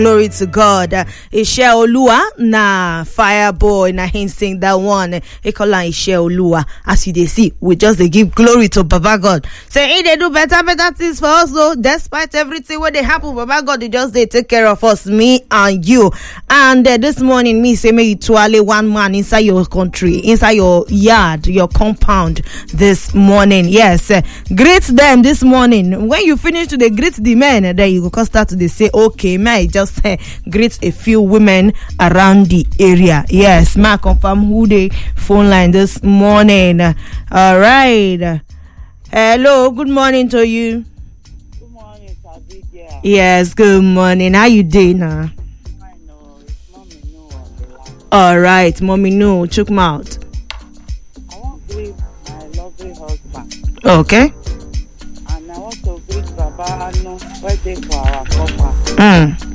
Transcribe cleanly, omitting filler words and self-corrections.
Glory to God. Ishe Olua na Fireboy na him sing that one. Ekola Ishe Olua. As you they see, we just they give glory to Baba God. Say hey, they do better things for us though. Despite everything what they happen, Baba God they just they take care of us, me and you. And this morning, me say me you twale one man inside your country, inside your yard, your compound this morning. Yes, greet them this morning. When you finish to greet the men, then you go start to say, okay, may I just greet a few women around the area. Yes, ma confirm who the phone line this morning. All right. Hello, good morning to you. Good morning, Sabidia. Yes, good morning. How you doing now? I know, it's Mommy No on the line. All right, Mommy No, chook mouth. I want to greet my lovely husband. Okay. And I want to greet Baba Anu, birthday for our papa.